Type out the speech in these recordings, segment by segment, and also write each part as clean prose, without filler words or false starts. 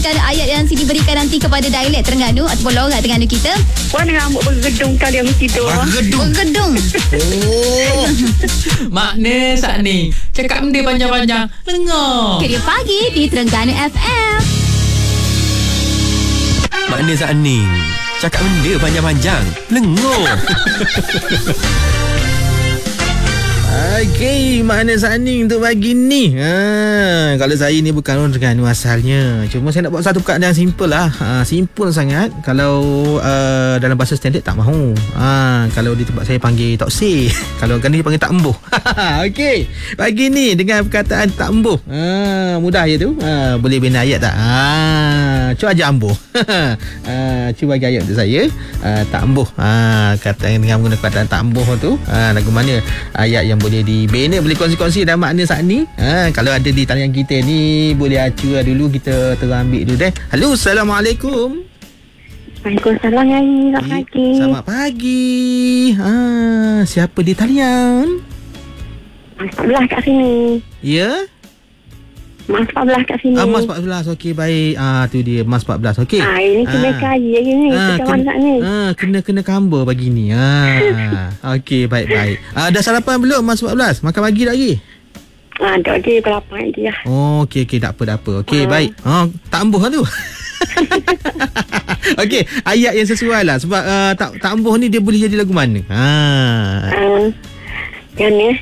Ayat yang Siti berikan nanti kepada dialek Terengganu ataupun logat Terengganu kita. Puan rambut bergedung kali yang begitu. Bergedung. Oh. Makna saat ni cakap benda panjang-panjang dengar. Kerja pagi di Terengganu FM. Makna saat ni cakap benda panjang-panjang lengur. Okey, makna Sani untuk pagi ni. Kalau saya ni bukan orang Terengganu asalnya. Cuma saya nak buat satu perkataan yang simple lah. Simple sangat. Kalau dalam bahasa standard tak mahu. Kalau di tempat saya panggil tak say. Kalau kan dia panggil tak embuh. Okey, pagi ni dengan perkataan tak embuh. Mudah je tu. Boleh bina ayat tak? Cuba aja embuh. Cuba bagi ayat untuk saya. Tak embuh. Kata dengan menggunakan perkataan tak embuh tu. Lagu mana ayat yang boleh dibina, boleh kongsi-kongsi dan makna saat ni. Kalau ada di talian kita ni, boleh acu dulu, kita terambil dulu deh. Halo, Assalamualaikum. Waalaikumsalam, Yai. Selamat pagi. Selamat pagi. Siapa di talian? Mas 14 kat sini. Ya? Mas 14 kat sini. Mas 14. Okey, baik. Tu dia, Mas 14. Okey. Ini kena kaya ni. Kawan kat ni. Kena kamba pagi ni. Okey, baik. Dah sarapan belum, Mas 14? Makan pagi tak lagi? Tak lagi, berapa lagi lah. Okey, tak apa. Okey, baik. Tak ambuh lah tu. Okey, ayat yang sesuai lah. Sebab tak ambuh ni dia boleh jadi lagu mana? Yang ni.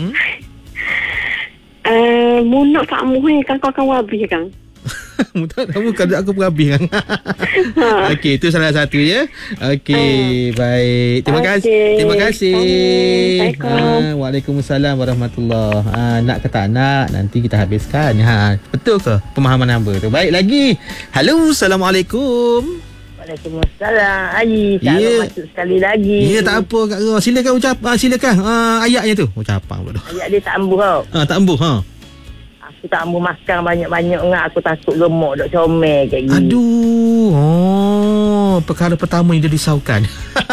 Munak tak ambuh ni kan kau akan wabi kan? Tak tahu kalau aku perhabis kan. Okey, itu salah satu ya. Okey, baik. Terima kasih. Assalamualaikum. Waalaikumsalam warahmatullahi. Nak ke tak nak, nanti kita habiskan. Betul ke pemahaman hamba tu? Baik lagi. Halo, Assalamualaikum. Waalaikumsalam. Salam masuk sekali lagi. Ya, tak apa Kak Ro. Silakan ayatnya tu. Ucapan pula. Ayat dia tak ambuh tau. Tak ambuh Aku tak ambuh makan banyak-banyak ngak. Aku takut gemuk duk comel kat gini. Aduh. Perkara pertama yang dia risaukan.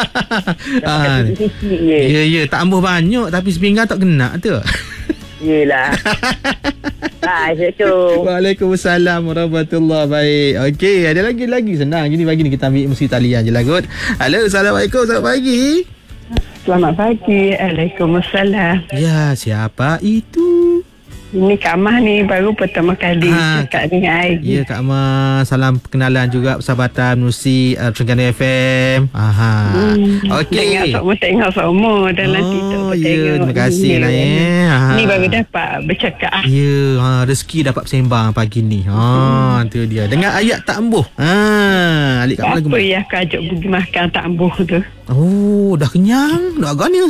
Ya, tak ambuh banyak tapi sepinggan tak kena tu. Yelah. Assalamualaikum. Waalaikumsalam warahmatullahi. Baik. Okey, ada lagi senang. Gini pagi ni kita ambil mesti talian je lah kot. Halo, Assalamualaikum. Selamat pagi. Selamat pagi. Waalaikumsalam. Ya, siapa itu? Ini Kak Mah ni baru pertama kali cakap dengan I. Ya, Kak Mah. Salam perkenalan juga persahabatan Menerusi Terengganu FM. Okey. Tengok semua dalam TikTok. Ya, terima kasih lah Ni baru dapat bercakap. Ya, rezeki dapat bersembang pagi ni. Tu dia. Dengan ayat tak embuh. Alik kat mana apa yang aku ajak pergi makan tak embuh tu? Dah kenyang. Nak agaknya.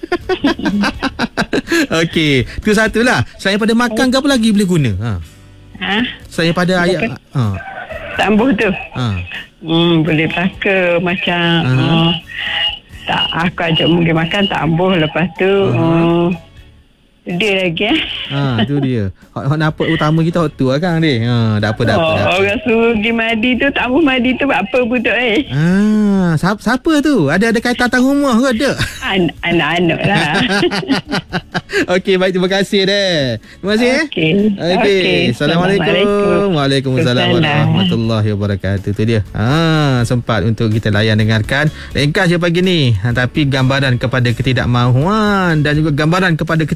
Okey, tu satulah. Selain pada makan ke apa lagi boleh guna? Selain pada ayat tak embuh tu. Boleh pakai macam tak, aku ajak pergi makan tak embuh, lepas tu dia lagi tu dia. Hak nampak utama kita hak tu lah kan dia. Tak apa. Orang suruh pergi mandi tu tak embuh mandi tu buat apa budak siapa tu? Ada kaitan tang rumah ke ada? Anak-anak lah. Okey, baik, terima kasih deh. Terima kasih. Okey. Assalamualaikum. Waalaikumsalam warahmatullahi wabarakatuh. Tu dia. Sempat untuk kita layan dengarkan. Ringkas je pagi ni. Tapi gambaran kepada ketidakmahuan dan juga gambaran kepada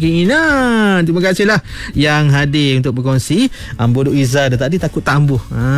ketidakinginan. Terima kasihlah yang hadir untuk berkongsi. Bodok Izzah tadi takut tambuh.